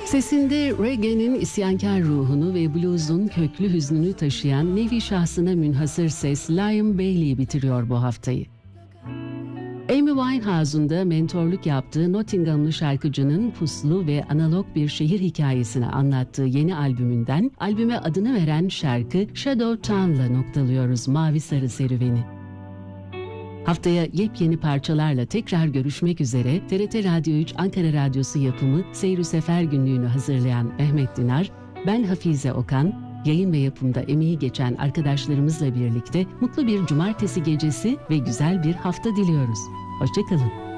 Sesinde reggae'nin isyankar ruhunu ve blues'un köklü hüznünü taşıyan nevi şahsına münhasır ses Liam Bailey bitiriyor bu haftayı. Amy Winehouse'un da mentorluk yaptığı Nottinghamlı şarkıcının puslu ve analog bir şehir hikayesini anlattığı yeni albümünden albüme adını veren şarkı Shadow Town'la noktalıyoruz Mavi Sarı serüveni. Haftaya yepyeni parçalarla tekrar görüşmek üzere. TRT Radyo 3 Ankara Radyosu yapımı Seyri Sefer günlüğünü hazırlayan Mehmet Dinar, ben Hafize Okan, yayın ve yapımda emeği geçen arkadaşlarımızla birlikte mutlu bir cumartesi gecesi ve güzel bir hafta diliyoruz. Hoşça kalın.